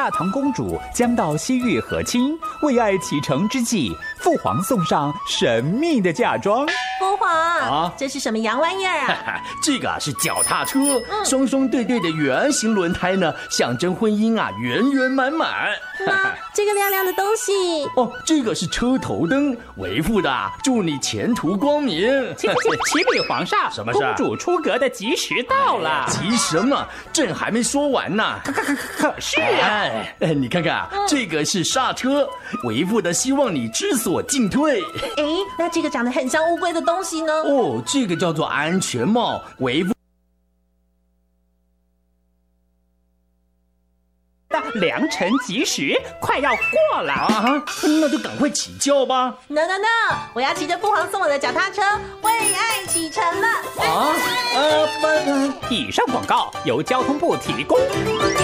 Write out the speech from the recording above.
大唐公主将到西域和亲，为爱启程之际，父皇送上神秘的嫁妆。 父皇，这是什么洋玩意儿啊？ 这个是脚踏车，双双对对的圆形轮胎呢，象征婚姻啊，圆圆满满。 妈，这个亮亮的东西这个是车头灯，为父的祝你前途光明。 启禀皇上， 什么事？ 公主出阁的吉时到了。 急什么？朕还没说完呢。 可是啊， 你看看，这个是刹车，为父的希望你知所进退。 那这个长得很像乌龟的东西呢？ 这个叫做安全帽，为父。 良辰吉时快要过了那就赶快起轿吧。 No， 我要骑着父皇送我的脚踏车，为爱启程了。 以上广告由交通部提供。